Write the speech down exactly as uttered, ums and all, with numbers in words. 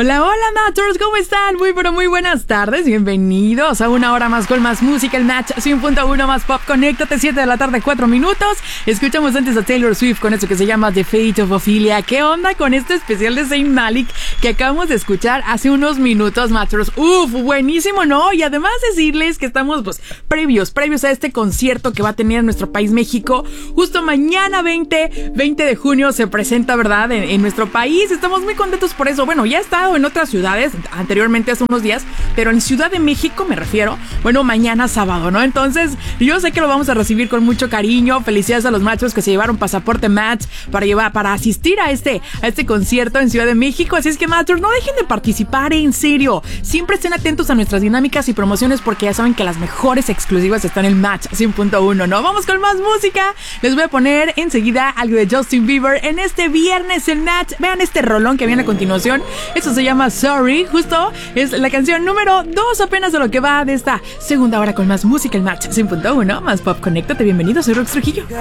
Hola, hola, Matchers, ¿cómo están? Muy, pero muy buenas tardes. Bienvenidos a una hora más con más música, el Match cien punto uno más pop. Conéctate, siete de la tarde, cuatro minutos. Escuchamos antes a Taylor Swift con eso que se llama The Fate of Ophelia. ¿Qué onda con este especial de Zayn Malik que acabamos de escuchar hace unos minutos, Matchers? Uf, buenísimo, ¿no? Y además decirles que estamos, pues, previos, previos a este concierto que va a tener en nuestro país, México. Justo mañana, veinte de junio, se presenta, ¿verdad? En, en nuestro país. Estamos muy contentos por eso. Bueno, ya he estado en otras ciudades anteriormente hace unos días, pero en Ciudad de México me refiero. Bueno, mañana sábado, ¿no? Entonces, yo sé que lo vamos a recibir con mucho cariño. Felicidades a los machos que se llevaron pasaporte Match para llevar, para asistir a este, a este concierto en Ciudad de México. Así es que, machos, no dejen de participar, en serio. Siempre estén atentos a nuestras dinámicas y promociones porque ya saben que las mejores exclusivas están en el Match cien punto uno, ¿no? Vamos con más música. Les voy a poner enseguida algo de Justin Bieber en este viernes en Match. Vean este rolón que viene a continuación. Eso se llama Sorry. Justo es la canción número dos apenas de lo que va de esta segunda hora con más música, el Match cien punto uno más pop. Conéctate, bienvenido, soy Rox Trujillo.